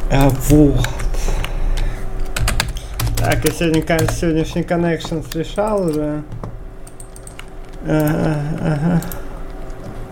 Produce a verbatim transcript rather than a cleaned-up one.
А, вот. Так, я сегодня, сегодняшний коннекшн решал уже. Ага, ага.